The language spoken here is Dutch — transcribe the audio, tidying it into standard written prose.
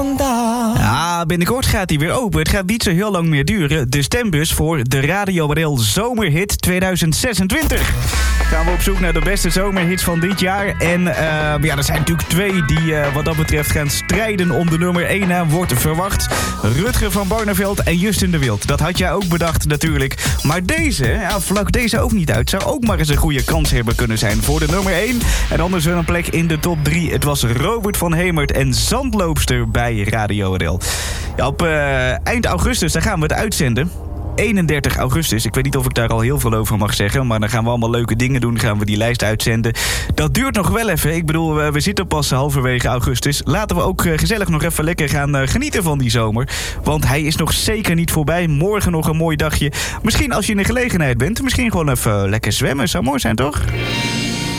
vandaag. Ja, binnenkort gaat hij weer open. Het gaat niet zo heel lang meer duren. De stembus voor de Radio Bril Zomerhit 2026. Gaan we op zoek naar de beste zomerhits van dit jaar. En ja, er zijn natuurlijk twee die wat dat betreft gaan strijden om de nummer 1 naam, wordt verwacht. Rutger van Barneveld en Justin de Wild. Dat had jij ook bedacht natuurlijk. Maar deze, ja, vlak deze ook niet uit. Zou ook maar eens een goede kans hebben kunnen zijn voor de nummer 1. En anders wel een plek in de top 3. Het was Robert van Hemert en Zandloopster bij Radio RL. Ja, op eind augustus daar gaan we het uitzenden. 31 augustus. Ik weet niet of ik daar al heel veel over mag zeggen, maar dan gaan we allemaal leuke dingen doen. Gaan we die lijst uitzenden. Dat duurt nog wel even. Ik bedoel, we zitten pas halverwege augustus. Laten we ook gezellig nog even lekker gaan genieten van die zomer. Want hij is nog zeker niet voorbij. Morgen nog een mooi dagje. Misschien als je in de gelegenheid bent, misschien gewoon even lekker zwemmen. Zou mooi zijn, toch?